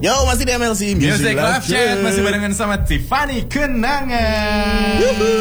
Yo, masih di MLC Music Live Chat, masih barengan sama Tiffany Kenangan.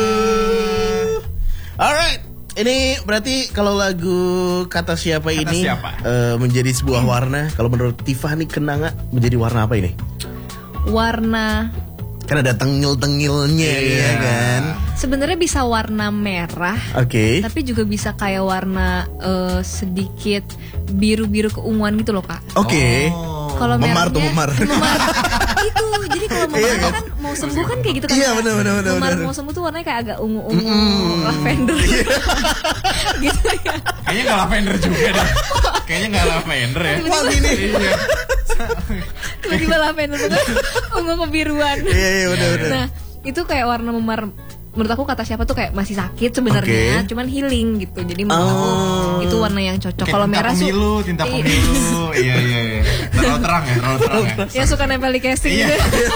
Alright, ini berarti kalau lagu Kata Siapa ini menjadi sebuah warna. Kalau menurut Tiffany Kenangan menjadi warna apa ini? Warna, kan ada tengil-tengilnya ya kan. Sebenarnya bisa warna merah. Oke. Tapi juga bisa kayak warna sedikit biru-biru keunguan gitu loh, Kak. Oke. Kalau memar tuh memar. Itu jadi kalau memar kan mau sembuh kan kayak gitu kan. Iya benar. Memar mau sembuh tuh warnanya kayak agak ungu-ungu, lavender. Gitu ya. Kayaknya nggak lavender juga deh. Kayaknya nggak lavender ya. Wangi nih. Iya. Tiba-tiba lavender banget, ungu kebiruan. Iya benar. Nah itu kayak warna memar. Menurut aku Kata Siapa tuh kayak masih sakit sebenarnya, cuman healing gitu. Jadi menurut aku itu warna yang cocok. Kalau merah tinta pemilu. Iya. Terlalu terang ya. Ya suka nempel di casing gitu.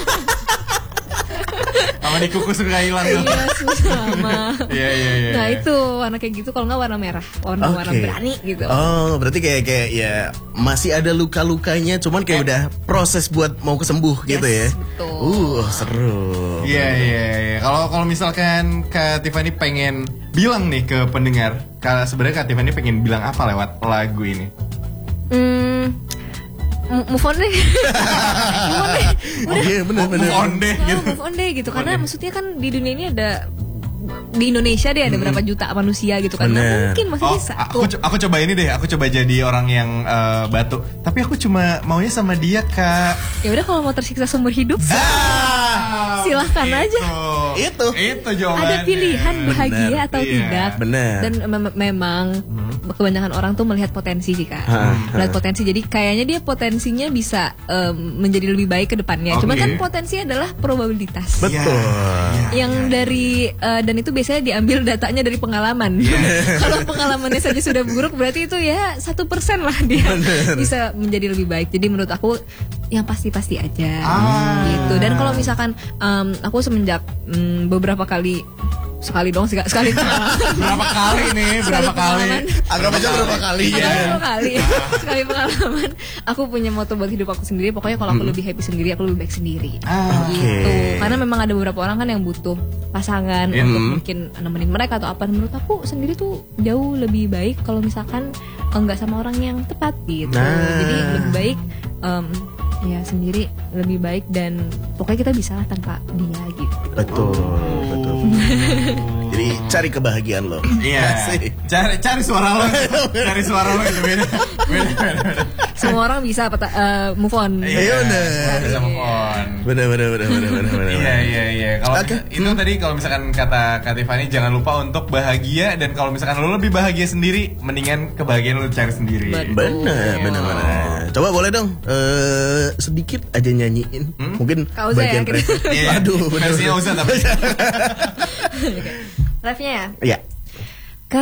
Sama di kuku suka hilang tuh. Iya, sama. Iya. Nah itu warna kayak gitu, kalau nggak warna merah, warna berani gitu. Oh, berarti kayak ya masih ada luka-lukanya, cuman kayak udah proses buat mau kesembuh gitu ya. Betul. Seru. Iya. Kalau misalkan Kak Tiffany pengen bilang nih ke pendengar, sebenarnya Kak Tiffany pengen bilang apa lewat lagu ini? Move on deh. Iya benar. Move on deh gitu. Karena maksudnya kan di dunia ini ada, di Indonesia deh ada berapa juta manusia gitu kan. Nah, mungkin masih bisa. Aku coba ini deh. Aku coba jadi orang yang batu. Tapi aku cuma maunya sama dia, Kak. Ya udah, kalau mau tersiksa seumur hidup, silahkan aja. Itu jawabannya. Ada pilihan bahagia atau tidak. Benar. Dan memang kebanyakan orang tuh melihat potensi sih, Kak. Melihat potensi. Jadi kayaknya dia potensinya bisa menjadi lebih baik ke depannya. Cuma kan potensi adalah probabilitas. Betul. Yang dari dan itu biasanya diambil datanya dari pengalaman. Kalau pengalamannya saja sudah buruk, berarti itu ya 1% lah dia bisa menjadi lebih baik. Jadi menurut aku yang pasti-pasti aja gitu. Dan kalau misalkan aku semenjak beberapa kali sekali berapa kali anggap aja berapa kali sekali pengalaman aku punya moto buat hidup aku sendiri. Pokoknya kalau aku lebih happy sendiri, aku lebih baik sendiri gitu. Karena memang ada beberapa orang kan yang butuh pasangan untuk mungkin nemenin mereka atau apa. Menurut aku sendiri tuh jauh lebih baik kalau misalkan enggak sama orang yang tepat gitu. Jadi lebih baik ya sendiri lebih baik, dan pokoknya kita bisa lah tanpa dia gitu. Betul. Jadi cari kebahagiaan lo. Iya. Cari suara lo. Cari suara lo itu beda. Semua orang bisa move on. Iya bisa move on. Benar. Iya. Kalau itu tadi, kalau misalkan kata Kak Tiffany, jangan lupa untuk bahagia, dan kalau misalkan lo lebih bahagia sendiri, mendingan kebahagiaan lo cari sendiri. Benar. Coba boleh dong sedikit aja nyanyiin. Mungkin bagian ref. Aduh, versinya usah tapi. Refnya ya? Iya.